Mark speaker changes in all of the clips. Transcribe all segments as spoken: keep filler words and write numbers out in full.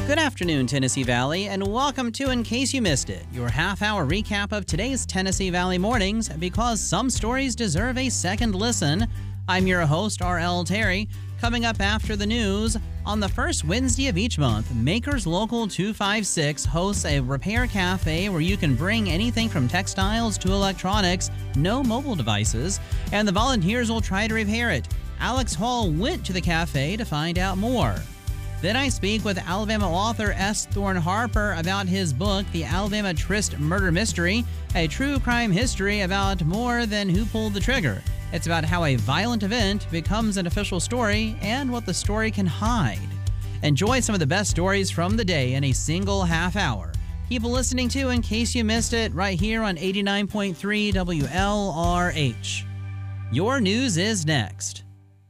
Speaker 1: Good afternoon, Tennessee Valley, and welcome to In Case You Missed It, your half-hour recap of today's Tennessee Valley mornings, because some stories deserve a second listen. I'm your host, R L Terry. Coming up after the news, on the first Wednesday of each month, Makers Local two five six hosts a repair cafe where you can bring anything from textiles to electronics, no mobile devices, and the volunteers will try to repair it. Alex Hall went to the cafe to find out more. Then I speak with Alabama author S. Thorne Harper about his book, The Alabama Tryst Murder Mystery, a true crime history about more than who pulled the trigger. It's about how a violent event becomes an official story and what the story can hide. Enjoy some of the best stories from the day in a single half hour. Keep listening to In Case You Missed It right here on eighty-nine point three W L R H. Your news is next.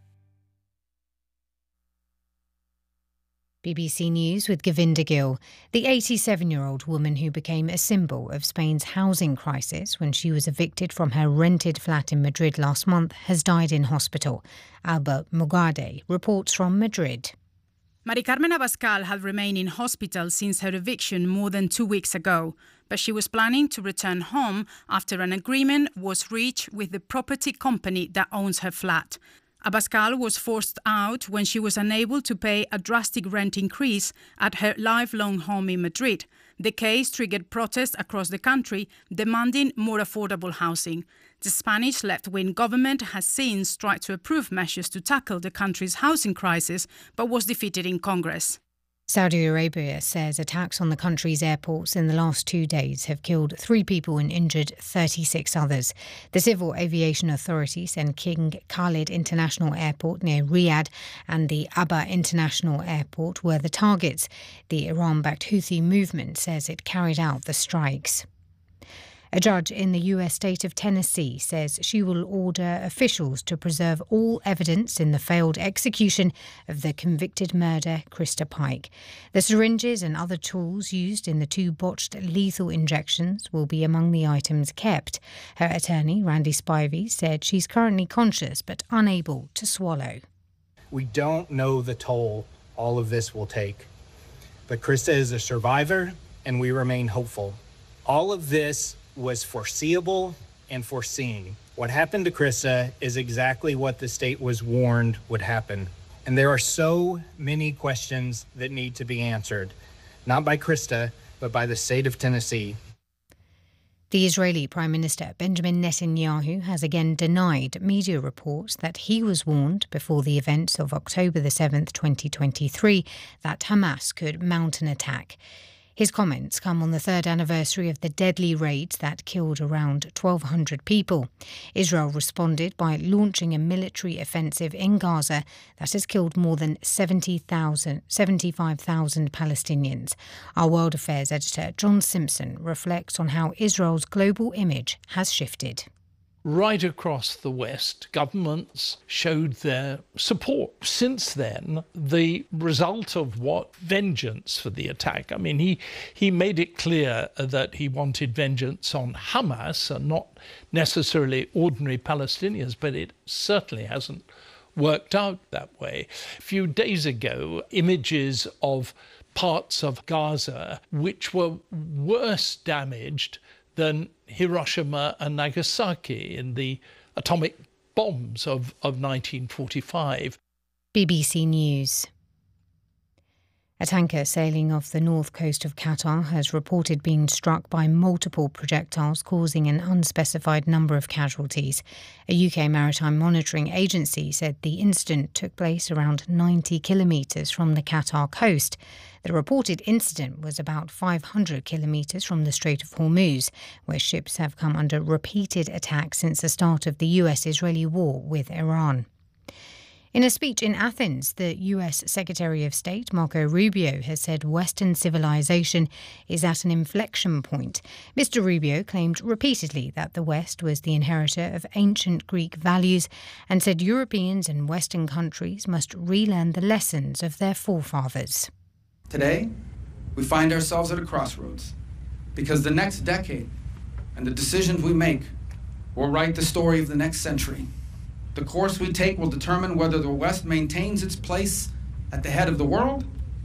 Speaker 2: B B C News with Govinda Gill. The eighty-seven-year-old woman who became a symbol of Spain's housing crisis when she was evicted from her rented flat in Madrid last month has died in hospital. Alba Mugarde reports from Madrid.
Speaker 3: Mari Carmen Abascal had remained in hospital since her eviction more than two weeks ago, but she was planning to return home after an agreement was reached with the property company that owns her flat. Abascal was forced out when she was unable to pay a drastic rent increase at her lifelong home in Madrid. The case triggered protests across the country demanding more affordable housing. The Spanish left-wing government has since tried to approve measures to tackle the country's housing crisis, but was defeated in Congress.
Speaker 2: Saudi Arabia says attacks on the country's airports in the last two days have killed three people and injured thirty-six others. The Civil Aviation Authority said King Khalid International Airport near Riyadh and the Aba International Airport were the targets. The Iran-backed Houthi movement says it carried out the strikes. A judge in the U S state of Tennessee says she will order officials to preserve all evidence in the failed execution of the convicted murderer Krista Pike. The syringes and other tools used in the two botched lethal injections will be among the items kept. Her attorney, Randy Spivey, said she's currently conscious but unable to swallow.
Speaker 4: We don't know the toll all of this will take, but Krista is a survivor and we remain hopeful. All of this was foreseeable and foreseen. What happened to Krista is exactly what the state was warned would happen. And there are so many questions that need to be answered, not by Krista, but by the state of Tennessee.
Speaker 2: The Israeli Prime Minister Benjamin Netanyahu has again denied media reports that he was warned before the events of October the seventh, twenty twenty-three, that Hamas could mount an attack. His comments come on the third anniversary of the deadly raids that killed around twelve hundred people. Israel responded by launching a military offensive in Gaza that has killed more than seventy thousand, seventy-five thousand Palestinians. Our World Affairs editor John Simpson reflects on how Israel's global image has shifted.
Speaker 5: Right across the West, governments showed their support. Since then, the result of what? Vengeance for the attack. I mean, he, he made it clear that he wanted vengeance on Hamas and not necessarily ordinary Palestinians, but it certainly hasn't worked out that way. A few days ago, images of parts of Gaza which were worse damaged than Hiroshima and Nagasaki in the atomic bombs of, of nineteen forty-five.
Speaker 2: B B C News. A tanker sailing off the north coast of Qatar has reported being struck by multiple projectiles, causing an unspecified number of casualties. A U K maritime monitoring agency said the incident took place around ninety kilometres from the Qatar coast. The reported incident was about five hundred kilometres from the Strait of Hormuz, where ships have come under repeated attacks since the start of the U S-Israeli war with Iran. In a speech in Athens, the U S Secretary of State Marco Rubio has said Western civilization is at an inflection point. Mister Rubio claimed repeatedly that the West was the inheritor of ancient Greek values and said Europeans and Western countries must relearn the lessons of their forefathers.
Speaker 6: Today, we find ourselves at a crossroads because the next decade and the decisions we make will write the story of the next century. The course we take will determine whether the West maintains its place at the head of the world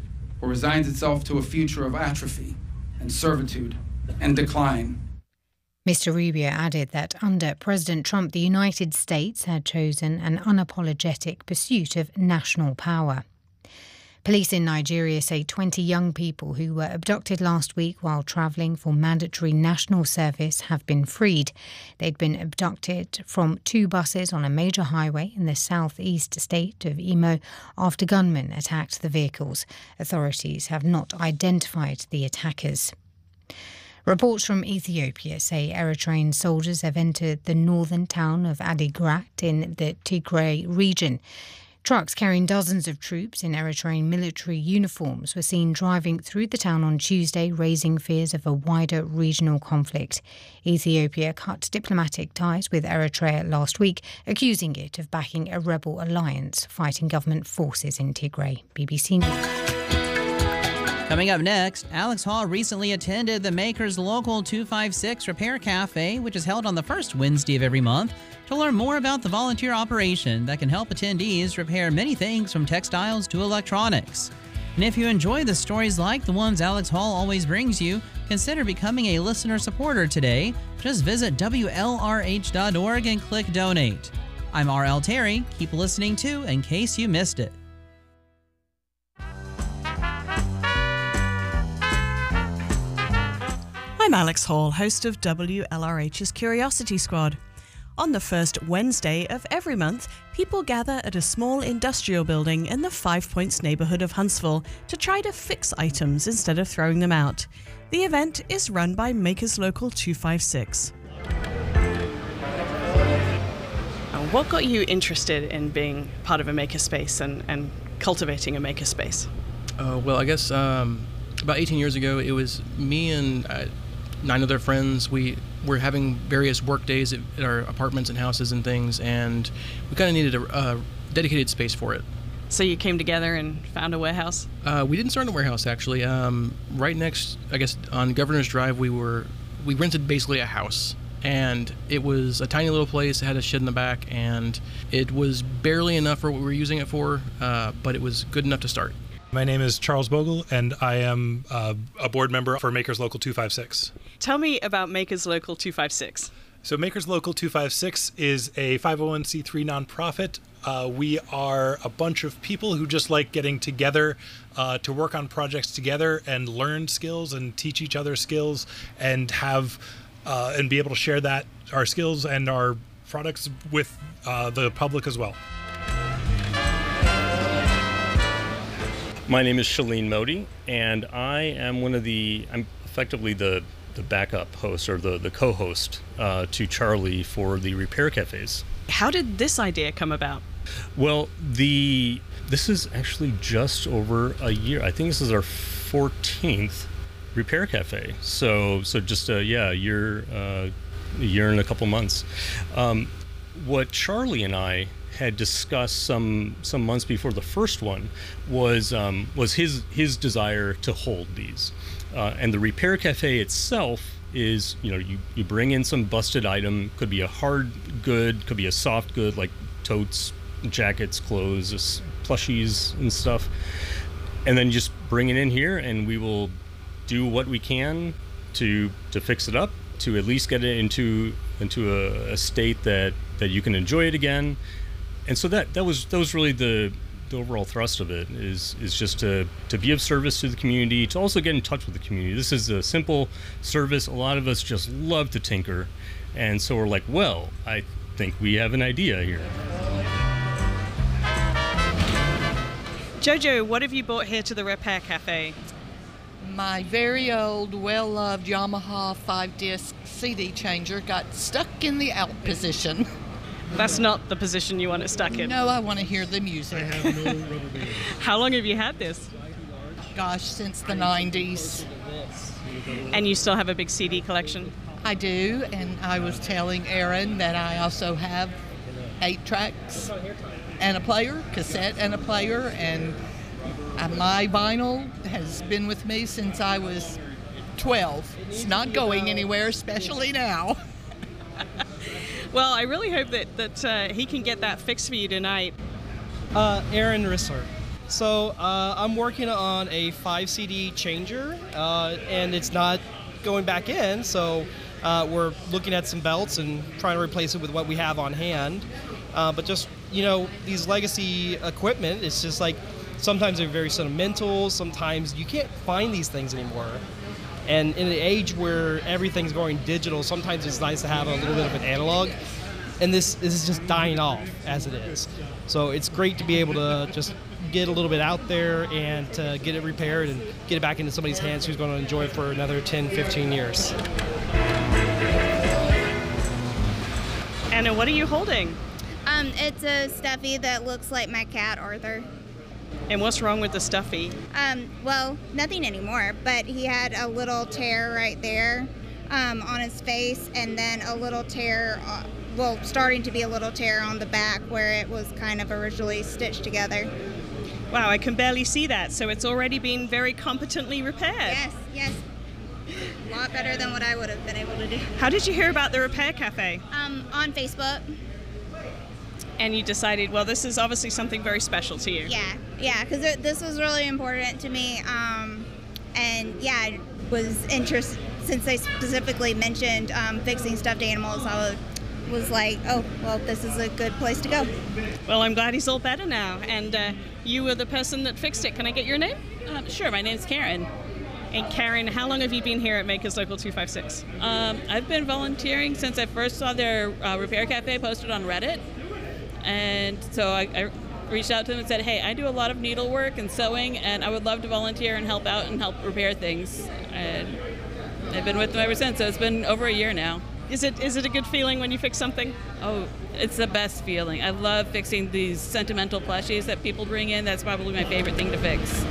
Speaker 6: or resigns itself to a future of atrophy and servitude and decline.
Speaker 2: Mister Rubio added that under President Trump, the United States had chosen an unapologetic pursuit of national power. Police in Nigeria say twenty young people who were abducted last week while travelling for mandatory national service have been freed. They'd been abducted from two buses on a major highway in the southeast state of Imo after gunmen attacked the vehicles. Authorities have not identified the attackers. Reports from Ethiopia say Eritrean soldiers have entered the northern town of Adigrat in the Tigray region. Trucks carrying dozens of troops in Eritrean military uniforms were seen driving through the town on Tuesday, raising fears of a wider regional conflict. Ethiopia cut diplomatic ties with Eritrea last week, accusing it of backing a rebel alliance fighting government forces in Tigray. B B C News.
Speaker 1: Coming up next, Alex Hall recently attended the Makers Local two five six Repair Cafe, which is held on the first Wednesday of every month, to learn more about the volunteer operation that can help attendees repair many things from textiles to electronics. And if you enjoy the stories like the ones Alex Hall always brings you, consider becoming a listener supporter today. Just visit W L R H dot org and click Donate. I'm R L Terry. Keep listening to In Case You Missed It.
Speaker 7: I'm Alex Hall, host of W L R H's Curiosity Squad. On the first Wednesday of every month, people gather at a small industrial building in the Five Points neighbourhood of Huntsville to try to fix items instead of throwing them out. The event is run by Makers Local two five six. What got you interested in being part of a makerspace and, and cultivating a makerspace?
Speaker 8: Uh, well, I guess um, about eighteen years ago, it was me and uh, nine other friends. We were having various work days at, at our apartments and houses and things, and we kind of needed a, a dedicated space for it.
Speaker 7: So you came together and found a warehouse?
Speaker 8: Uh, we didn't start in a warehouse, actually. Um, right next, I guess, on Governor's Drive, we were we rented basically a house. And it was a tiny little place. It had a shed in the back, and it was barely enough for what we were using it for, uh, but it was good enough to start.
Speaker 9: My name is Charles Bogle, and I am uh, a board member for Makers Local two five six.
Speaker 7: Tell me about Makers Local two five six.
Speaker 9: So Makers Local two five six is a five oh one c three nonprofit. Uh, we are a bunch of people who just like getting together uh, to work on projects together and learn skills and teach each other skills and have uh, and be able to share that our skills and our products with uh, the public as well.
Speaker 10: My name is Shalene Modi, and I am one of the, I'm effectively the, the backup host or the, the co-host uh, to Charlie for the Repair Cafes.
Speaker 7: How did this idea come about?
Speaker 10: Well, the this is actually just over a year. I think this is our fourteenth Repair Cafe. So so just uh, yeah, a year, uh, a year and a couple months. Um, what Charlie and I had discussed some some months before the first one was um, was his his desire to hold these, uh, and the Repair Cafe itself is, you know, you, you bring in some busted item, could be a hard good, could be a soft good like totes, jackets, clothes, plushies and stuff, and then you just bring it in here and we will do what we can to to fix it up, to at least get it into into a, a state that that you can enjoy it again. And so that that was that was really the the overall thrust of it, is is just to to be of service to the community, to also get in touch with the community. This is a simple service. A lot of us just love to tinker, and so we're like, well, I think we have an idea here.
Speaker 7: Jojo, what have you brought here to the Repair Cafe?
Speaker 11: My very old, well-loved Yamaha five-disc C D changer got stuck in the out position.
Speaker 7: That's not the position you want it stuck in.
Speaker 11: No, I want to hear the music.
Speaker 7: I have no rubber band. How long have you had this?
Speaker 11: Gosh, since the nineties.
Speaker 7: And you still have a big C D collection?
Speaker 11: I do, and I was telling Aaron that I also have eight tracks and a player, cassette and a player, and my vinyl has been with me since I was twelve. It's not going anywhere, especially now.
Speaker 7: Well, I really hope that, that uh, he can get that fixed for you tonight.
Speaker 12: Uh, Aaron Rissler. So uh, I'm working on a five C D changer, uh, and it's not going back in, so uh, we're looking at some belts and trying to replace it with what we have on hand. Uh, but just, you know, these legacy equipment, it's just like sometimes they're very sentimental, sometimes you can't find these things anymore. And in an age where everything's going digital, sometimes it's nice to have a little bit of an analog. And this, this is just dying off as it is. So it's great to be able to just get a little bit out there and to get it repaired and get it back into somebody's hands who's going to enjoy it for another ten, fifteen years.
Speaker 7: Anna, what are you holding?
Speaker 13: Um, it's a stuffy that looks like my cat, Arthur.
Speaker 7: And what's wrong with the stuffy?
Speaker 13: Um, well, nothing anymore, but he had a little tear right there um, on his face, and then a little tear, uh, well, starting to be a little tear on the back where it was kind of originally stitched together.
Speaker 7: Wow, I can barely see that, so it's already been very competently repaired.
Speaker 13: Yes, yes. A lot better than what I would have been able to do.
Speaker 7: How did you hear about the Repair Cafe?
Speaker 13: Um, on Facebook.
Speaker 7: And you decided, well, this is obviously something very special to you.
Speaker 13: Yeah, yeah, because this was really important to me. Um, and yeah, I was interested, since they specifically mentioned um, fixing stuffed animals, I was like, oh, well, this is a good place to go.
Speaker 7: Well, I'm glad he's all better now. And uh, you were the person that fixed it. Can I get your name?
Speaker 14: Um, sure, my name's Karen.
Speaker 7: And Karen, how long have you been here at Makers Local two five six?
Speaker 14: Um, I've been volunteering since I first saw their uh, Repair Cafe posted on Reddit. And so I, I reached out to them and said, hey, I do a lot of needlework and sewing, and I would love to volunteer and help out and help repair things. And I've been with them ever since, so it's been over a year now.
Speaker 7: Is it is it a good feeling when you fix something?
Speaker 14: Oh, it's the best feeling. I love fixing these sentimental plushies that people bring in. That's probably my favorite thing to fix.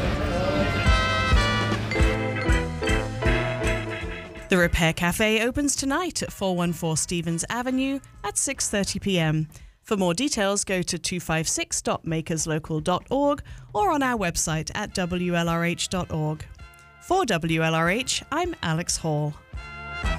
Speaker 7: The Repair Cafe opens tonight at four one four Stevens Avenue at six thirty p.m. For more details, go to two five six dot makers local dot org or on our website at w l r h dot org. For W L R H, I'm Alex Hall.